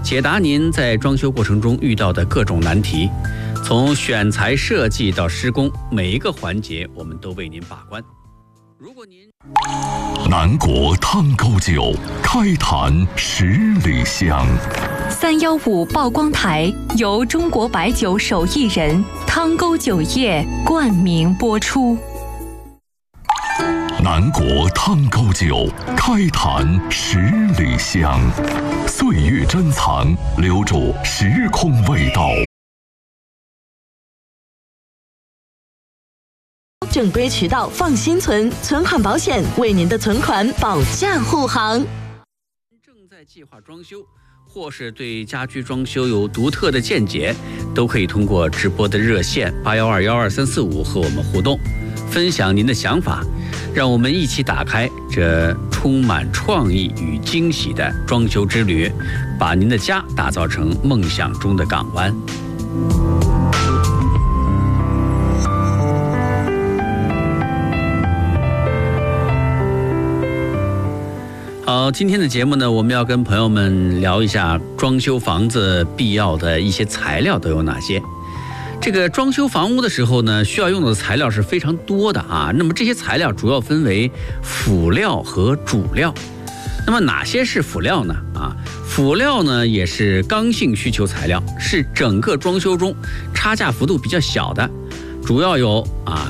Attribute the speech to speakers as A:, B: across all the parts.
A: 解答您在装修过程中遇到的各种难题。从选材设计到施工，每一个环节我们都为您把关。如果您
B: 南国汤沟酒，开坛10里香。
C: 315曝光台由中国白酒手艺人汤沟酒业冠名播出。
B: 南国汤沟酒，开坛10里香。岁月珍藏，留住时空味道。
D: 正规渠道放心存，存款保险为您的存款保驾护航。
A: 正在计划装修，或是对家居装修有独特的见解，都可以通过直播的热线812-12345和我们互动，分享您的想法，让我们一起打开这充满创意与惊喜的装修之旅，把您的家打造成梦想中的港湾。好，今天的节目呢，我们要跟朋友们聊一下装修房子必要的一些材料都有哪些。这个装修房屋的时候呢，需要用的材料是非常多的啊。那么这些材料主要分为辅料和主料。那么哪些是辅料呢？辅料呢也是刚性需求材料，是整个装修中差价幅度比较小的。主要有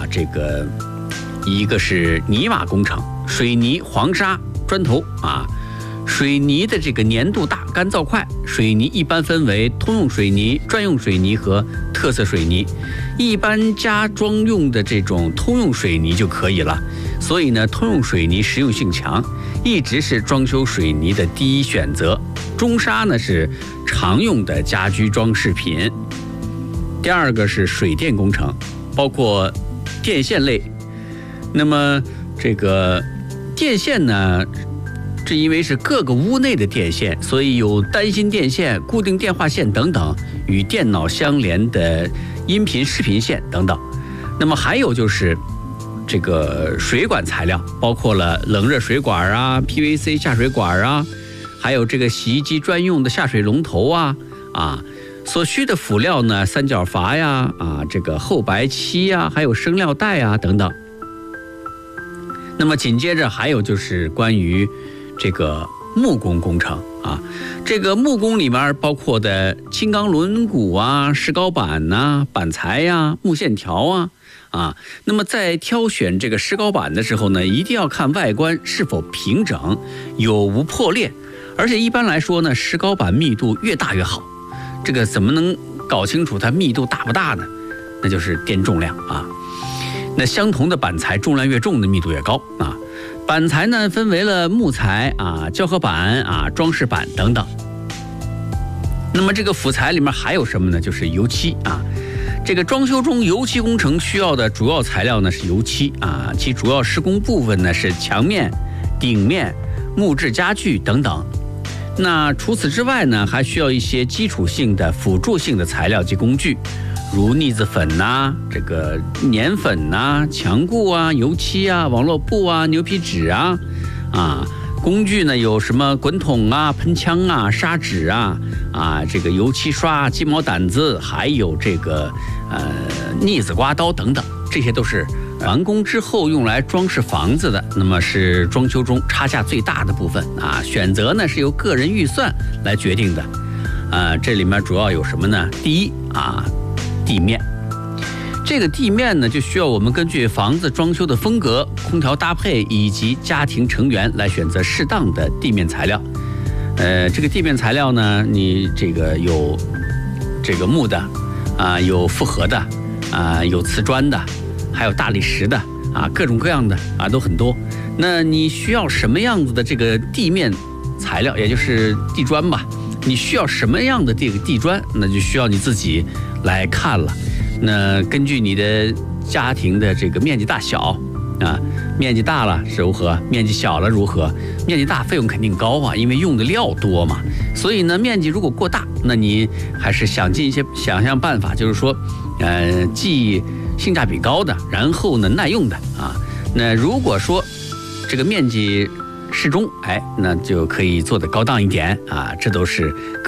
A: 一个是泥瓦工程，水泥、黄沙、砖头水泥的这个粘度大、干燥快。水泥一般分为通用水泥、专用水泥和特色水泥。一般家装用的这种通用水泥就可以了，所以呢，通用水泥实用性强，一直是装修水泥的第一选择。中砂呢是常用的家居装饰品。第二个是水电工程，包括电线类。那么这个电线呢，这因为是各个屋内的电线，所以有单芯电线、固定电话线等等，与电脑相连的音频、视频线等等。那么还有就是这个水管材料，包括了冷热水管啊、PVC 下水管啊，还有这个洗衣机专用的下水龙头所需的辅料呢，三角阀呀、这个厚白漆呀，还有生料带啊等等。那么紧接着还有就是关于这个木工工程这个木工里面包括的轻钢轮毂石膏板板材木线条那么在挑选这个石膏板的时候呢，一定要看外观是否平整，有无破裂，而且一般来说呢，石膏板密度越大越好。这个怎么能搞清楚它密度大不大呢？那就是掂重量那相同的板材，重量越重的密度越高板材呢分为了木材胶合板装饰板等等。那么这个辅材里面还有什么呢？就是油漆这个装修中油漆工程需要的主要材料呢是油漆其主要施工部分呢是墙面、顶面、木质家具等等。那除此之外呢，还需要一些基础性的辅助性的材料及工具，如腻子粉这个粘粉墙固油漆网络布牛皮纸工具呢有什么滚筒喷枪砂纸这个油漆刷、鸡毛掸子，还有这个腻子刮刀等等，这些都是完工之后用来装饰房子的，那么是装修中差价最大的部分选择呢是由个人预算来决定的这里面主要有什么呢？第一地面。这个地面呢，就需要我们根据房子装修的风格、空调搭配以及家庭成员来选择适当的地面材料。这个地面材料呢，你这个有这个木的有复合的有瓷砖的，还有大理石的各种各样的都很多。那你需要什么样子的这个地面材料，也就是地砖吧？你需要什么样的这个地砖，那就需要你自己来看了。那根据你的家庭的这个面积大小面积大了是如何，面积小了如何。面积大费用肯定高因为用的料多嘛。所以呢，面积如果过大，那你还是想象办法，就是说既性价比高的，然后呢耐用的那如果说这个面积适中，那就可以做得高档一点这都是